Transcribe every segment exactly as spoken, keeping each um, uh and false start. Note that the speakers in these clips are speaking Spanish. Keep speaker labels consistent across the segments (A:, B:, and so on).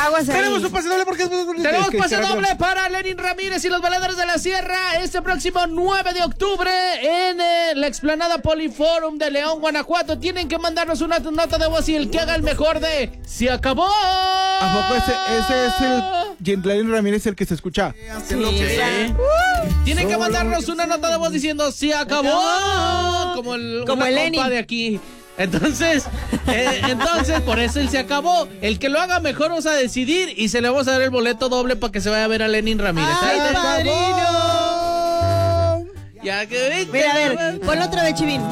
A: Aguas ahí.
B: Tenemos un pase doble porque...
C: Tenemos pase doble para Lenin Ramírez y los Bailadores de la Sierra este próximo nueve de octubre en eh, la explanada Poliforum de León, Guanajuato. Tienen que mandarnos una nota de voz y el que haga el mejor de Se Acabó.
B: ¿A poco ese, ese es el Lenin Ramírez el que se escucha?
C: Sí. Sí. Uh, Tienen que mandarnos una nota de voz diciendo Se Acabó. Como el,
A: como el
C: compa de aquí. Entonces, eh, entonces, por eso él se acabó. El que lo haga mejor vamos a decidir y se le vamos a dar el boleto doble para que se vaya a ver a Lenin Ramírez.
A: ¡Ay,
C: Ahí
A: padrino!
C: Ya que viste.
A: Mira, a ver, ponlo otra vez, Chivín.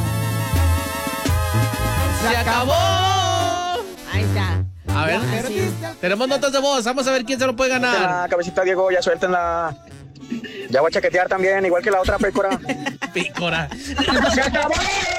C: Se acabó.
A: Ahí está.
C: A ver,
A: Así.
C: tenemos notas de voz. Vamos a ver quién se lo puede ganar.
D: La cabecita, Diego, ya suéltenla. Ya voy a chaquetear también, igual que la otra pécora.
C: Pícora.
D: ¡Se acabó!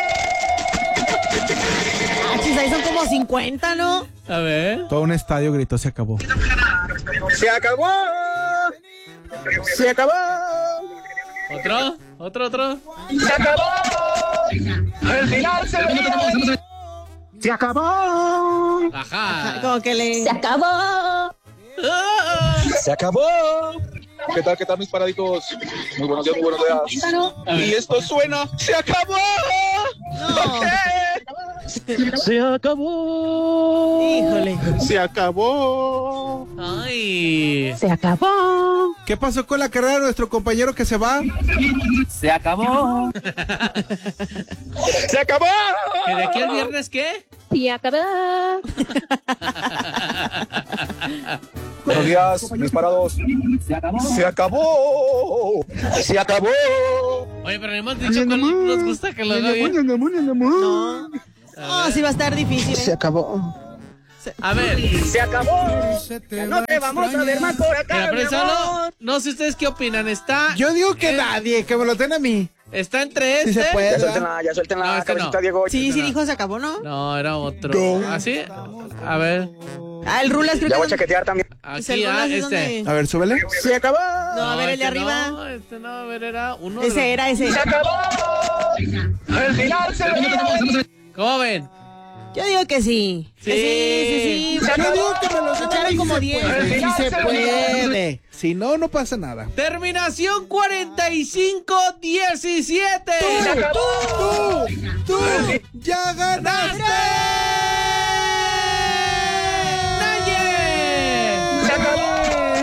A: Ah, chis, ahí son como cincuenta, ¿no?
C: A ver.
B: Todo un estadio gritó, se acabó.
D: ¡Se acabó! ¡Se acabó!
C: ¿Otro? ¿Otro, otro?
D: ¡Se acabó! ¡El final se viene! ¡Se acabó!
C: Ajá.
A: Como que le...
E: ¡Se acabó!
C: Ah.
F: ¡Se acabó! ¿Qué tal, qué tal, mis paraditos? Muy buenos días, muy buenos días. Y esto suena, ¡se acabó!
A: No.
C: Se acabó.
A: Híjole.
B: Se acabó.
C: Ay.
E: ¡Se acabó!
B: ¿Qué pasó con la carrera de nuestro compañero que se va?
C: Se acabó.
D: ¡Se acabó!
C: ¿Que de aquí al viernes qué?
E: ¡Se acabó!
F: Buenos días, mis parados. ¡Se acabó! ¡Se acabó! ¡Se acabó!
C: Oye, pero hemos dicho que nos gusta que lo haga bien.
A: No. No, sí va a estar difícil,
F: Se
A: ¿eh?
F: acabó.
C: A ver.
D: ¡Se acabó! No te vamos a ver más por acá,
C: Mira, pero
D: mi
C: solo,
D: amor.
C: no sé ustedes qué opinan. Está.
B: Yo digo que
C: eh,
B: nadie, que me lo den a mí.
C: Está entre
B: Si
C: este.
B: se puede.
D: Ya suéltenla, ya suéltenla,
C: No, este
D: cabecita,
C: no.
D: Diego.
A: Sí, sí dijo se acabó, ¿no?
C: No, era otro.
B: No.
C: ¿Así? A ver.
A: Ah, el Rulas creo
D: Ya
A: que...
D: voy a chaquetear también.
A: ¿Es el
C: Aquí, ah,
A: Rulas es
C: este.
A: donde-
B: A ver, súbele.
D: ¡Se acabó!
A: No, a ver, el de
C: este
A: arriba.
C: No, este no, a ver, era uno. de los-
A: Ese era, ese.
D: ¡Se acabó! ¡El final se viene!
C: ¿Cómo ven?
A: Yo digo que sí.
C: Sí.
A: Que sí, sí, sí.
B: Yo digo que me lo den a
A: Echaron
B: mí.
A: como
B: Se
A: diez.
B: puede, sí se puede. Si no, no pasa nada.
C: Terminación cuarenta y cinco diecisiete.
B: ¡Tú! ¡Tú! ¡Ya ganaste!
D: ¡Se acabó!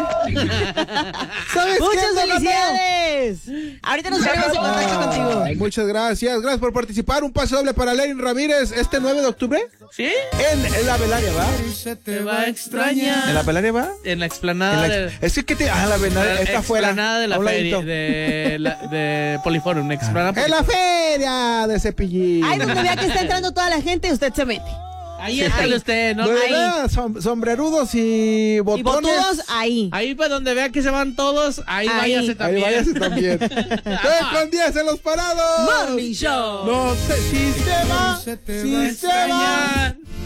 B: ¿Sabes
A: ¡Muchas
B: qué?
A: felicidades! Ahorita nos ponemos en contacto contigo.
B: Ay, muchas gracias. Gracias por participar. Un pase doble para Lenin Ramírez este nueve de octubre.
C: ¿Sí?
B: En, en la velaria, ¿va?
C: Te va a extrañar.
B: ¿En la velaria, va?
C: En la
B: En
C: explanada
B: la-
C: de...
B: es que, ¿qué te...? Ah, la velaria está afuera.
C: explanada de la
B: a un
C: feria
B: ladito.
C: de, la, de Poliforum, explanada.
B: En la feria de Cepillín.
A: Ahí donde vea que está entrando toda la gente, usted se mete.
C: Ahí está usted, ¿no?
B: Donde
C: Ahí.
B: vea som- sombrerudos y
A: Y
B: botones.
A: botudos, ahí.
C: Ahí para donde vea que se van todos, ahí,
A: Ahí.
C: váyase
B: Ahí
C: también.
B: váyase también. tres con diez en los parados.
A: Morning Show.
B: No sé si se va, si se va.
C: Extrañar.